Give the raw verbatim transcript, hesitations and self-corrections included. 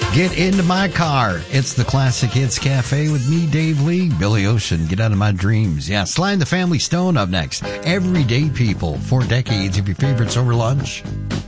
Get into my car. It's the Classic Hits Cafe with me, Dave Lee, Billy Ocean. Get out of my dreams. Yeah, Sly and the Family Stone up next. Everyday people. Four decades of your favorites over lunch.